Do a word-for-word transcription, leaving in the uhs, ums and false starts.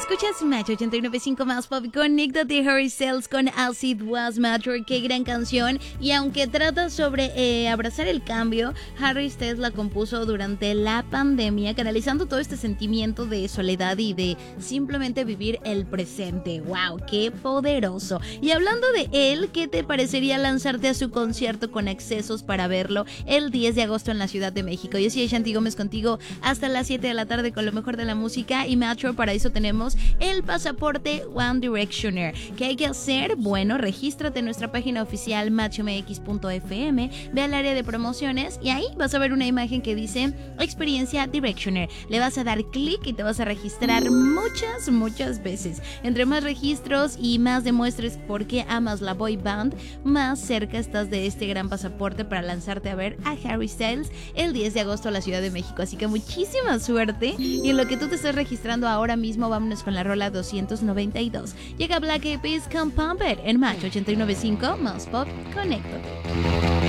Escuchas Match ochenta y nueve punto cinco más pop. Conéctate, Harry Styles con As It Was Matter. Qué gran canción. Y aunque trata sobre eh, abrazar el cambio, Harry Styles la compuso durante la pandemia, canalizando todo este sentimiento de soledad y de simplemente vivir el presente. ¡Wow! ¡Qué poderoso! Y hablando de él, ¿qué te parecería lanzarte a su concierto con accesos para verlo el diez de agosto en la Ciudad de México? Yo soy Shanti Gómez contigo hasta las siete de la tarde con lo mejor de la música y Metro. Para eso tenemos el pasaporte One Directioner. ¿Qué hay que hacer? Bueno, regístrate en nuestra página oficial match m x punto f m, ve al área de promociones y ahí vas a ver una imagen que dice Experiencia Directioner. Le vas a dar clic y te vas a registrar muchas, muchas veces. Entre más registros y más demuestres por qué amas la boy band, más cerca estás de este gran pasaporte para lanzarte a ver a Harry Styles el diez de agosto a la Ciudad de México. Así que muchísima suerte. Y en lo que tú te estás registrando ahora mismo, vámonos con la rola doscientos noventa y dos. Llega Black Eyed Peas con Pump It en Match ochenta y nueve punto cinco más pop. Conéctate.